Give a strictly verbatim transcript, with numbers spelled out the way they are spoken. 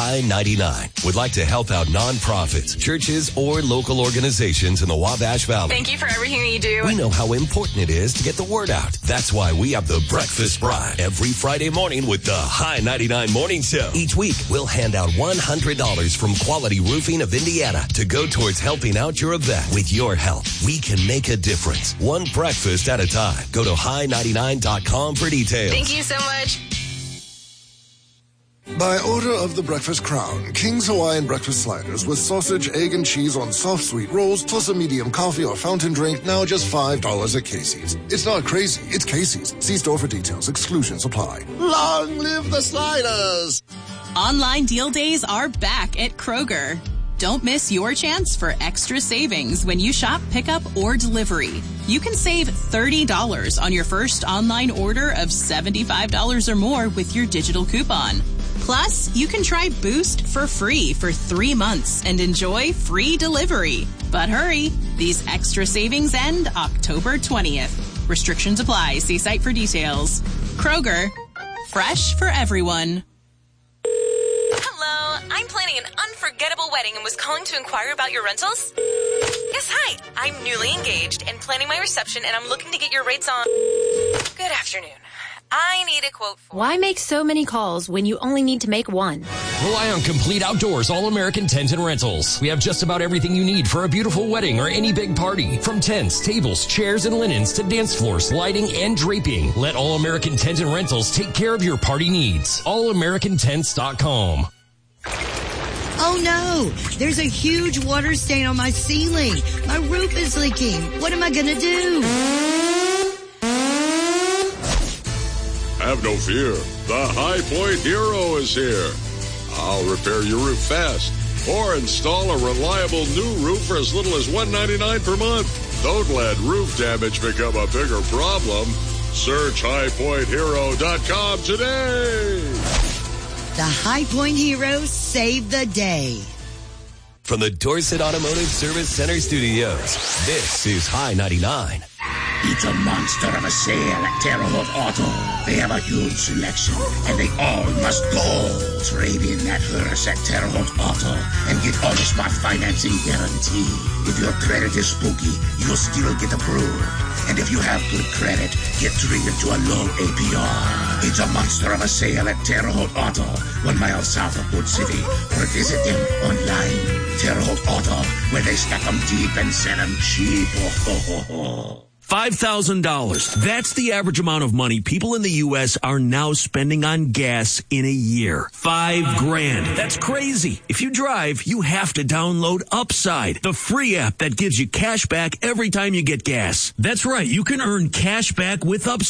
High ninety-nine would like to help out nonprofits, churches, or local organizations in the Wabash Valley. Thank you for everything you do. We know how important it is to get the word out. That's why we have the Breakfast Bride every Friday morning with the High ninety-nine Morning Show. Each week, we'll hand out one hundred dollars from Quality Roofing of Indiana to go towards helping out your event. With your help, we can make a difference. One breakfast at a time. Go to high ninety-nine dot com for details. Thank you so much. By order of the Breakfast Crown, King's Hawaiian Breakfast Sliders with sausage, egg, and cheese on soft sweet rolls, plus a medium coffee or fountain drink, now just five dollars at Casey's. It's not crazy, it's Casey's. See store for details. Exclusions apply. Long live the sliders! Online deal days are back at Kroger. Don't miss your chance for extra savings when you shop pickup or delivery. You can save thirty dollars on your first online order of seventy-five dollars or more with your digital coupon. Plus, you can try Boost for free for three months and enjoy free delivery. But hurry, these extra savings end October twentieth. Restrictions apply. See site for details. Kroger, fresh for everyone. Hello, I'm planning an unforgettable wedding and was calling to inquire about your rentals. Yes, hi. I'm newly engaged and planning my reception, and I'm looking to get your rates on. Good afternoon. I need a quote for... Why make so many calls when you only need to make one? Rely on Complete Outdoors All-American Tent and Rentals. We have just about everything you need for a beautiful wedding or any big party. From tents, tables, chairs, and linens to dance floors, lighting, and draping. Let All-American Tent and Rentals take care of your party needs. all american tents dot com. Oh no, there's a huge water stain on my ceiling. My roof is leaking. What am I going to do? Have no fear. The High Point Hero is here. I'll repair your roof fast or install a reliable new roof for as little as one dollar and ninety-nine cents per month. Don't let roof damage become a bigger problem. Search high point hero dot com today. The High Point Heroes save the day. From the Dorset Automotive Service Center Studios, this is High ninety-nine. It's a monster of a sale at Terre Haute Auto. They have a huge selection, and they all must go. Trade in that hearse at Terre Haute Auto and get auto-spot financing guarantee. If your credit is spooky, you'll still get approved. And if you have good credit, get treated to a low A P R. It's a monster of a sale at Terre Haute Auto, one mile south of Wood City. Or visit them online. Terre Haute Auto, where they stack them deep and sell them cheap. Oh, ho, ho, ho. five thousand dollars. That's the average amount of money people in the U S are now spending on gas in a year. Five grand. That's crazy. If you drive, you have to download Upside, the free app that gives you cash back every time you get gas. That's right. You can earn cash back with Upside.